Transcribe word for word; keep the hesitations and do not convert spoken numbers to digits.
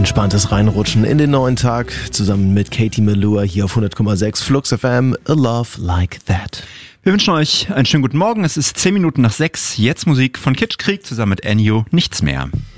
entspanntes Reinrutschen in den neuen Tag zusammen mit Katie Melua hier auf hundert Komma sechs Flux F M. A Love Like That. Wir wünschen euch einen schönen guten Morgen. Es ist zehn Minuten nach sechs. Jetzt Musik von Kitschkrieg zusammen mit Ennio. Nichts mehr.